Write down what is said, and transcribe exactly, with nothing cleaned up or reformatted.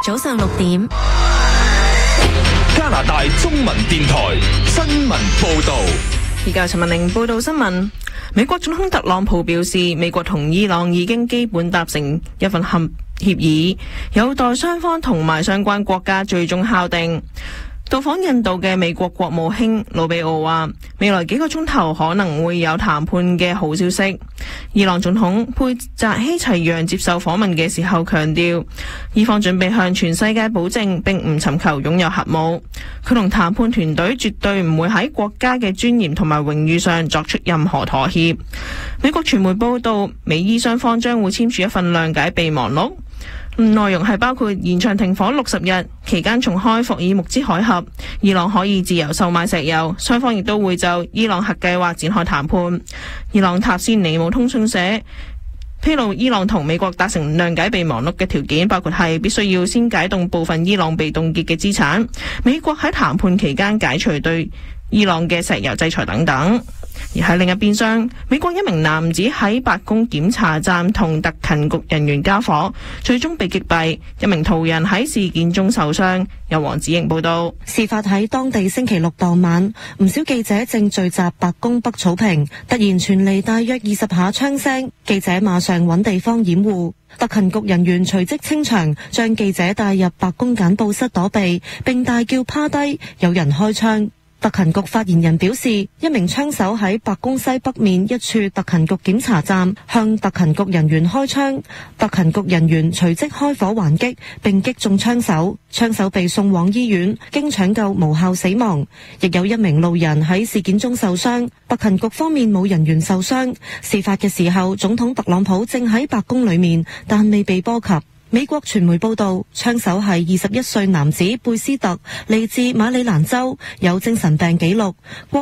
早上六點， 加拿大中文電台新聞報道。 而家陳文玲報道新聞。美國總統特朗普表示，美國同伊朗已經基本達成一份協協議，有待雙方同埋相關國家最終敲定。到訪印度嘅美國國務卿魯比奧話，未來幾個鐘頭可能會有談判嘅好消息。伊朗總統佩扎希齊揚接受訪問嘅時候強調，伊方準備向全世界保證並唔尋求擁有核武。佢同談判團隊絕對唔會喺國家嘅尊嚴同埋榮譽上作出任何妥協。美國傳媒報道，美伊雙方將會簽署一份諒解備忘錄。內容係包括延長停火六十日，期間重開霍爾木茲海峽，伊朗可以自由售賣石油，雙方亦都會就伊朗核計劃展開談判。伊朗塔斯尼姆通訊社披露，伊朗同美國達成諒解備忘錄嘅條件包括係必須要先解凍部分伊朗被凍結嘅資產，美國喺談判期間解除對伊朗嘅石油制裁等等。而喺另一邊廂，美國一名男子喺白宮檢查站同特勤局人員交火，最終被擊斃，一名途人喺事件中受傷。由黃子瑩報道。 事發喺當地星期六傍晚，唔少記者正聚集白宮北草坪，突然傳嚟大約二十下槍聲，記者馬上揾地方掩護。特勤局人員隨即清場，將記者帶入白宮簡報室躲避，並大叫趴低，有人開槍。特勤局發言人表示，一名槍手喺白宮西北面一處特勤局檢查站向特勤局人員開槍，特勤局人員隨即開火還擊，並擊中槍手，槍手被送往醫院，經搶救無效死亡。亦有一名路人喺事件中受傷，特勤局方面冇人員受傷。事發嘅時候，總統特朗普正喺白宮裏面，但未被波及。美國傳媒報道，槍手係二十一歲男子貝斯特，嚟自馬里蘭州，有精神病記錄。